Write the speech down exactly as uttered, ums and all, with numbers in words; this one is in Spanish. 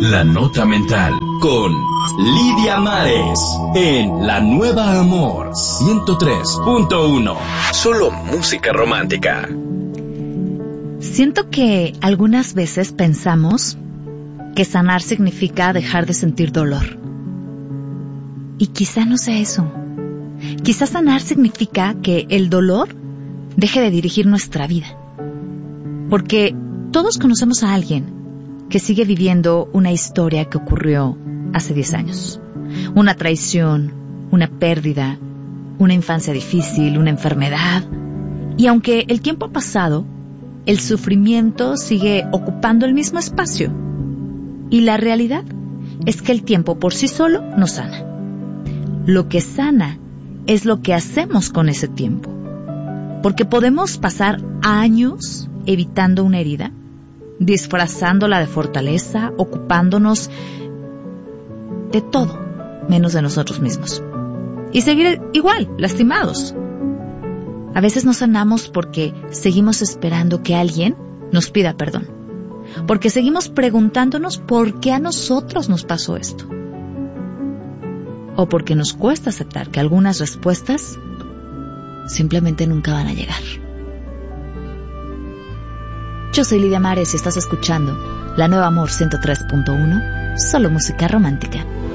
La Nota Mental con Lidia Mares en La Nueva Amor ciento tres punto uno. Solo música romántica. Siento que algunas veces pensamos que sanar significa dejar de sentir dolor. Y quizá no sea eso. Quizá sanar significa que el dolor deje de dirigir nuestra vida. Porque todos conocemos a alguien que sigue viviendo una historia que ocurrió hace diez años. Una traición, una pérdida, una infancia difícil, una enfermedad. Y aunque el tiempo ha pasado, el sufrimiento sigue ocupando el mismo espacio. Y la realidad es que el tiempo por sí solo no sana. Lo que sana es lo que hacemos con ese tiempo. Porque podemos pasar años evitando una herida, disfrazándola de fortaleza, ocupándonos de todo, menos de nosotros mismos. Y seguir igual, lastimados. A veces no sanamos porque seguimos esperando que alguien nos pida perdón. Porque seguimos preguntándonos por qué a nosotros nos pasó esto. O porque nos cuesta aceptar que algunas respuestas simplemente nunca van a llegar. Yo soy Lidia Mares y estás escuchando La Nueva Amor ciento tres punto uno, solo música romántica.